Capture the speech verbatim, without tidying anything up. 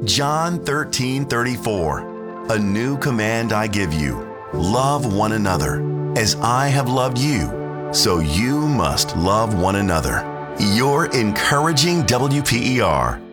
John thirteen thirty-four, a new command I give you, love one another. As I have loved you, so you must love one another. Your encouraging W P E R.